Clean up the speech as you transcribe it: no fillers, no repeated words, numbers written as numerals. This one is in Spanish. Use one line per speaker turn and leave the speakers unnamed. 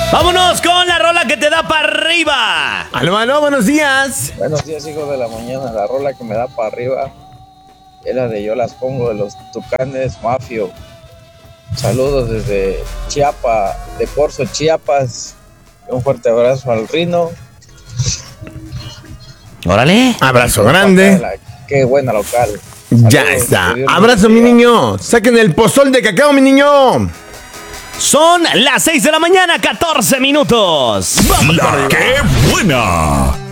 Vámonos con la rola que te da para arriba.
Aló, buenos días.
Buenos días, hijos de la mañana. La rola que me da para arriba es la de Yo las pongo de los Tucanes Mafio. Saludos desde Chiapas, de Corzo, Chiapas. Un fuerte abrazo al Rino.
Órale.
Abrazo grande.
Qué buena local.
Ya
Saludos,
está.
que Dios los
Abrazo, mi
bendiga.
niño. Saquen el pozol de cacao, mi niño.
Son las 6 de la mañana, 14 minutos.
¡La qué buena!